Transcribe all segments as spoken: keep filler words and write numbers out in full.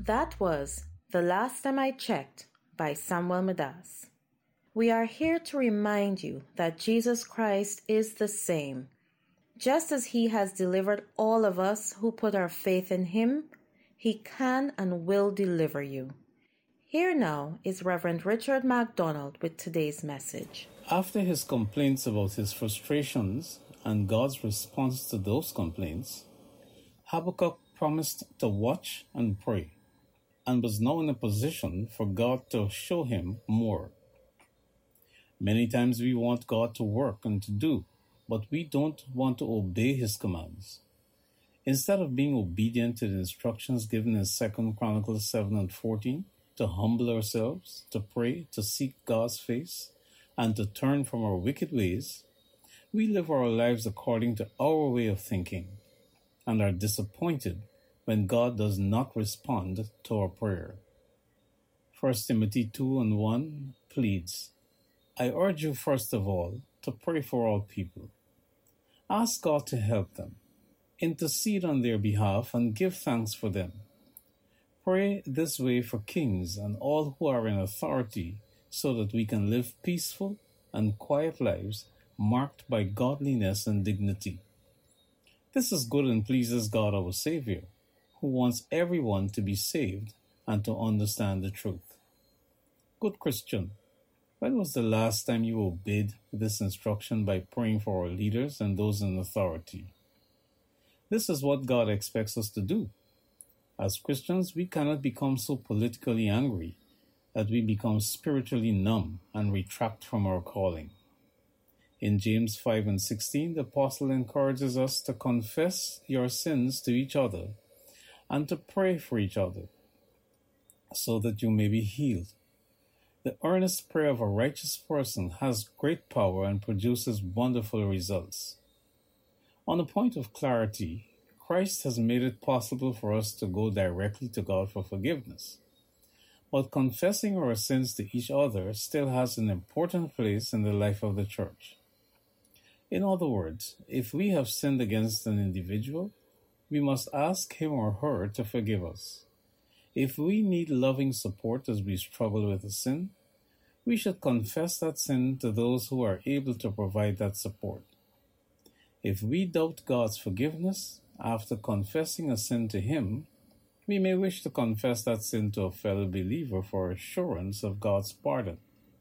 That was The Last Time I Checked by Samuel Midas. We are here to remind you that Jesus Christ is the same. Just as He has delivered all of us who put our faith in Him, He can and will deliver you. Here now is Reverend Richard MacDonald with today's message. After his complaints about his frustrations and God's response to those complaints, Habakkuk promised to watch and pray, and was now in a position for God to show him more. Many times we want God to work and to do, but we don't want to obey His commands. Instead of being obedient to the instructions given in Second Chronicles seven and fourteen, to humble ourselves, to pray, to seek God's face, and to turn from our wicked ways, we live our lives according to our way of thinking, and are disappointed when God does not respond to our prayer. First Timothy two and one pleads, I urge you first of all to pray for all people. Ask God to help them, intercede on their behalf, and give thanks for them. Pray this way for kings and all who are in authority, so that we can live peaceful and quiet lives marked by godliness and dignity. This is good and pleases God our Savior, who wants everyone to be saved and to understand the truth. Good Christian, when was the last time you obeyed this instruction by praying for our leaders and those in authority? This is what God expects us to do. As Christians, we cannot become so politically angry that we become spiritually numb and retract from our calling. In James five and sixteen, the apostle encourages us to confess your sins to each other and to pray for each other, so that you may be healed. The earnest prayer of a righteous person has great power and produces wonderful results. On a point of clarity, Christ has made it possible for us to go directly to God for forgiveness. But confessing our sins to each other still has an important place in the life of the church. In other words, if we have sinned against an individual, we must ask him or her to forgive us. If we need loving support as we struggle with a sin, we should confess that sin to those who are able to provide that support. If we doubt God's forgiveness after confessing a sin to Him, we may wish to confess that sin to a fellow believer for assurance of God's pardon.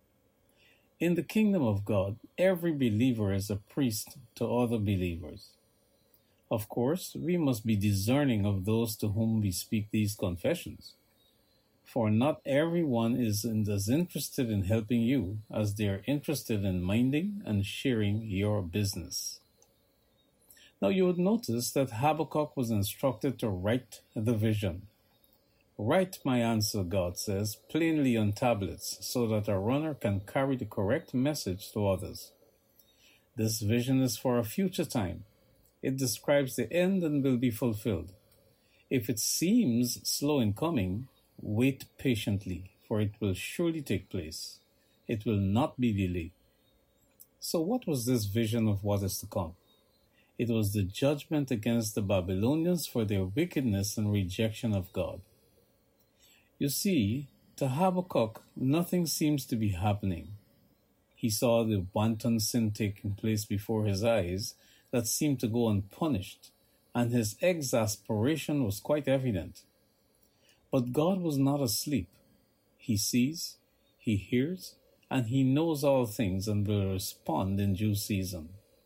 In the kingdom of God, every believer is a priest to other believers. Of course, we must be discerning of those to whom we speak these confessions, for not everyone is as interested in helping you as they are interested in minding and sharing your business. Now you would notice that Habakkuk was instructed to write the vision. Write my answer, God says, plainly on tablets, so that a runner can carry the correct message to others. This vision is for a future time. It describes the end and will be fulfilled. If it seems slow in coming, wait patiently, for it will surely take place. It will not be delayed. So what was this vision of what is to come? It was the judgment against the Babylonians for their wickedness and rejection of God. You see, to Habakkuk, nothing seems to be happening. He saw the wanton sin taking place before his eyes that seemed to go unpunished, and his exasperation was quite evident. But God was not asleep. He sees, He hears, and He knows all things and will respond in due season.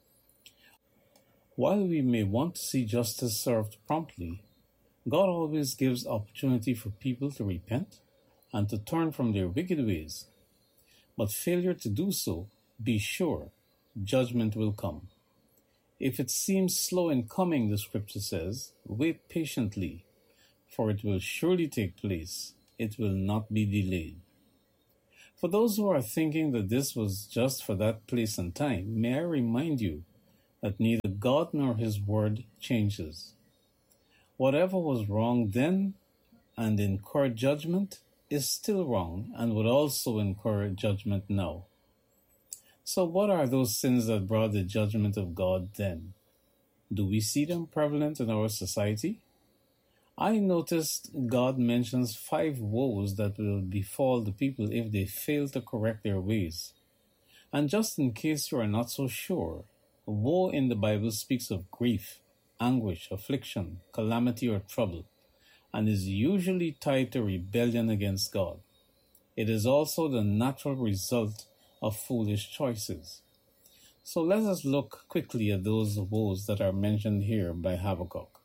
While we may want to see justice served promptly, God always gives opportunity for people to repent and to turn from their wicked ways. But failure to do so, be sure, judgment will come. If it seems slow in coming, the scripture says, wait patiently, for it will surely take place. It will not be delayed. For those who are thinking that this was just for that place and time, may I remind you that neither God nor His word changes. Whatever was wrong then and incurred judgment is still wrong and would also incur judgment now. So what are those sins that brought the judgment of God then? Do we see them prevalent in our society? I noticed God mentions five woes that will befall the people if they fail to correct their ways. And just in case you are not so sure, woe in the Bible speaks of grief, anguish, affliction, calamity, or trouble, and is usually tied to rebellion against God. It is also the natural result of foolish choices. So let us look quickly at those woes that are mentioned here by Habakkuk.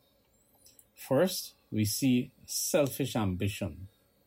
First, we see selfish ambition.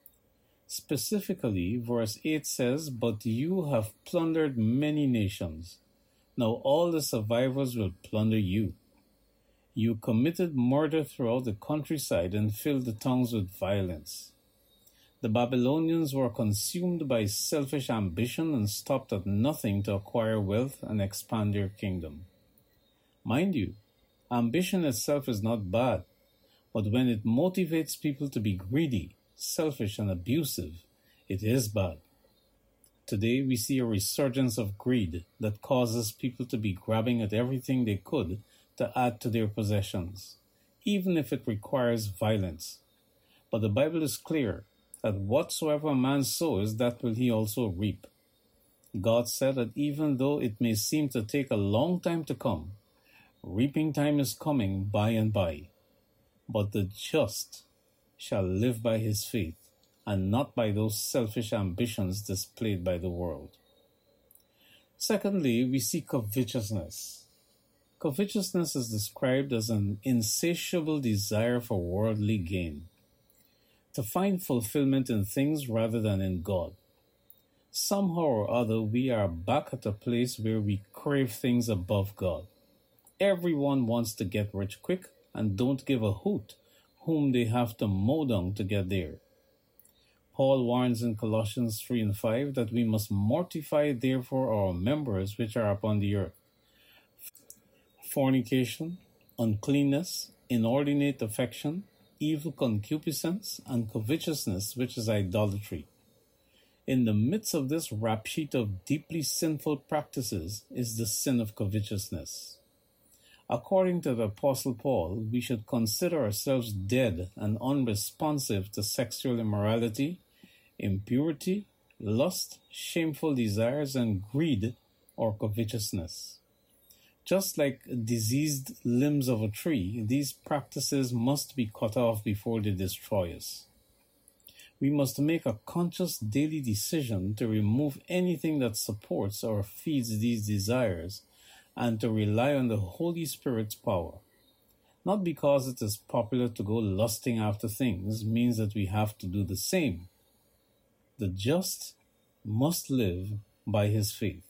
Specifically, verse eight says, "But you have plundered many nations. Now all the survivors will plunder you. You committed murder throughout the countryside and filled the towns with violence." The Babylonians were consumed by selfish ambition and stopped at nothing to acquire wealth and expand their kingdom. Mind you, ambition itself is not bad, but when it motivates people to be greedy, selfish, and abusive, it is bad. Today, we see a resurgence of greed that causes people to be grabbing at everything they could to add to their possessions, even if it requires violence. But the Bible is clear that whatsoever a man sows, that will he also reap. God said that even though it may seem to take a long time to come, reaping time is coming by and by. But the just shall live by his faith, and not by those selfish ambitions displayed by the world. Secondly, we see covetousness. Covetousness is described as an insatiable desire for worldly gain, to find fulfillment in things rather than in God. Somehow or other, we are back at a place where we crave things above God. Everyone wants to get rich quick and don't give a hoot whom they have to mow down to get there. Paul warns in Colossians three and five that we must mortify therefore our members which are upon the earth: fornication, uncleanness, inordinate affection, evil concupiscence, and covetousness, which is idolatry. In the midst of this rap sheet of deeply sinful practices is the sin of covetousness. According to the Apostle Paul, we should consider ourselves dead and unresponsive to sexual immorality, impurity, lust, shameful desires, and greed or covetousness. Just like diseased limbs of a tree, these practices must be cut off before they destroy us. We must make a conscious daily decision to remove anything that supports or feeds these desires and to rely on the Holy Spirit's power. Not because it is popular to go lusting after things means that we have to do the same. The just must live by his faith.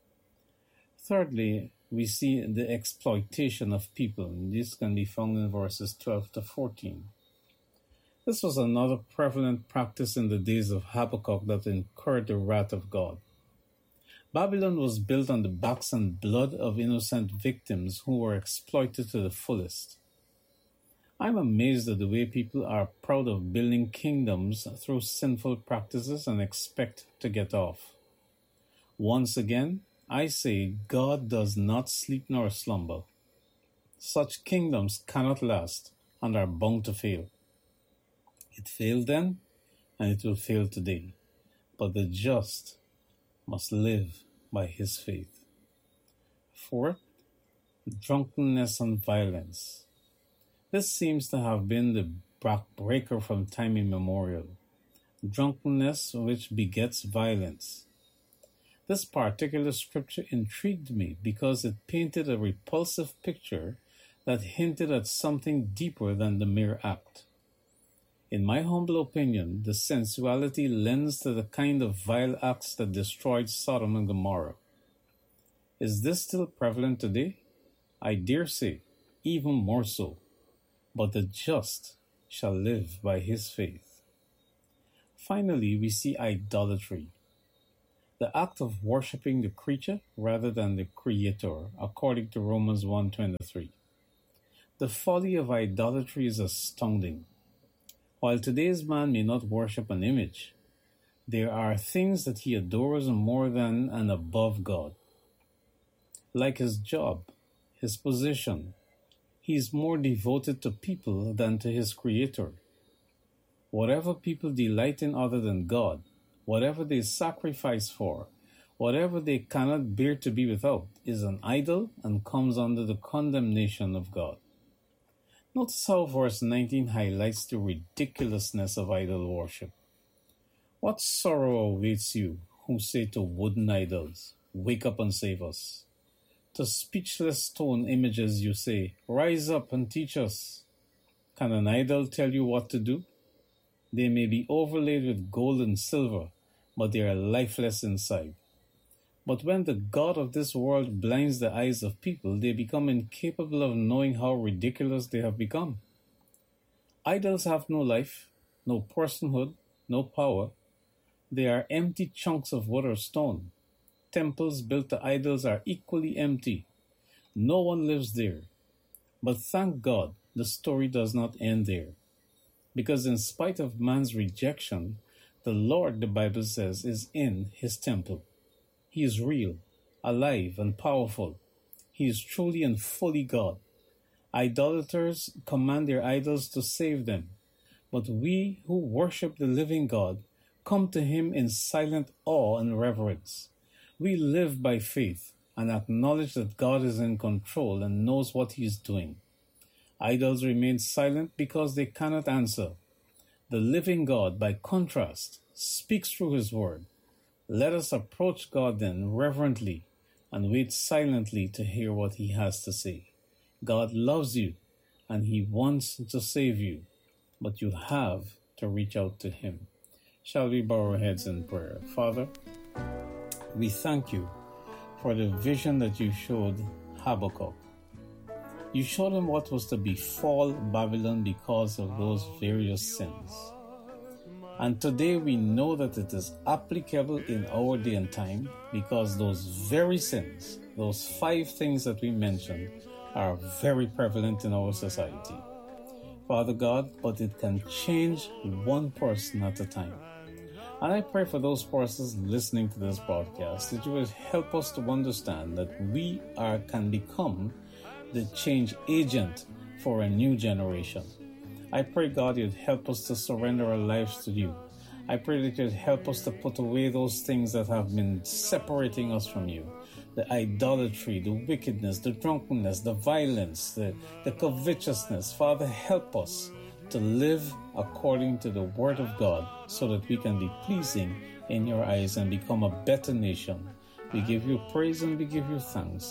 Thirdly, we see the exploitation of people, and this can be found in verses twelve to fourteen. This was another prevalent practice in the days of Habakkuk that incurred the wrath of God. Babylon was built on the backs and blood of innocent victims who were exploited to the fullest. I'm amazed at the way people are proud of building kingdoms through sinful practices and expect to get off. Once again, I say God does not sleep nor slumber. Such kingdoms cannot last and are bound to fail. It failed then, and it will fail today. But the just must live by his faith. Fourth, drunkenness and violence. This seems to have been the backbreaker from time immemorial. Drunkenness which begets violence. This particular scripture intrigued me because it painted a repulsive picture that hinted at something deeper than the mere act. In my humble opinion, the sensuality lends to the kind of vile acts that destroyed Sodom and Gomorrah. Is this still prevalent today? I dare say, even more so. But the just shall live by his faith. Finally, we see idolatry, the act of worshipping the creature rather than the Creator, according to Romans one twenty-three. The folly of idolatry is astounding. While today's man may not worship an image, there are things that he adores more than and above God, like his job, his position, He is more devoted to people than to his Creator. Whatever people delight in other than God, whatever they sacrifice for, whatever they cannot bear to be without, is an idol and comes under the condemnation of God. Notice how verse nineteen highlights the ridiculousness of idol worship. What sorrow awaits you who say to wooden idols, "Wake up and save us." To speechless stone images you say, "Rise up and teach us." Can an idol tell you what to do? They may be overlaid with gold and silver, but they are lifeless inside. But when the God of this world blinds the eyes of people, they become incapable of knowing how ridiculous they have become. Idols have no life, no personhood, no power. They are empty chunks of wood or stone. Temples built to idols are equally empty. No one lives there. But thank God, the story does not end there. Because in spite of man's rejection, the Lord, the Bible says, is in his temple. He is real, alive, and powerful. He is truly and fully God. Idolaters command their idols to save them. But we who worship the living God come to him in silent awe and reverence. We live by faith and acknowledge that God is in control and knows what he is doing. Idols remain silent because they cannot answer. The living God, by contrast, speaks through his word. Let us approach God then reverently and wait silently to hear what he has to say. God loves you and he wants to save you, but you have to reach out to him. Shall we bow our heads in prayer? Father, we thank you for the vision that you showed Habakkuk. You showed him what was to befall Babylon because of those various sins. And today we know that it is applicable in our day and time because those very sins, those five things that we mentioned, are very prevalent in our society. Father God, but it can change one person at a time. And I pray for those persons listening to this podcast that you will help us to understand that we are can become the change agent for a new generation. I pray, God, you'd help us to surrender our lives to you. I pray that you'd help us to put away those things that have been separating us from you. The idolatry, the wickedness, the drunkenness, the violence, the, the covetousness. Father, help us to live according to the word of God so that we can be pleasing in your eyes and become a better nation. We give you praise and we give you thanks.